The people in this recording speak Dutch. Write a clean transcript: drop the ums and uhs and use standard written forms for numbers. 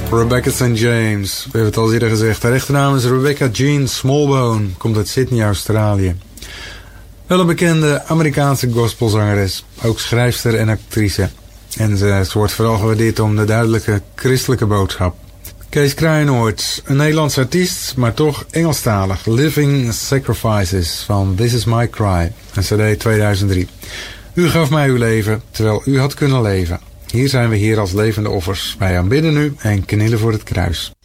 Rebecca St. James, we hebben het al eerder gezegd. Haar echte naam is Rebecca Jean Smallbone, komt uit Sydney, Australië. Wel een bekende Amerikaanse gospelzangeres, ook schrijfster en actrice. En ze wordt vooral gewaardeerd om de duidelijke christelijke boodschap. Kees Kraaienoord, een Nederlands artiest, maar toch Engelstalig. Living Sacrifices van This Is My Cry, een cd 2003. U gaf mij uw leven, terwijl u had kunnen leven. Hier zijn we hier als levende offers. Wij aanbidden u en knielen voor het kruis.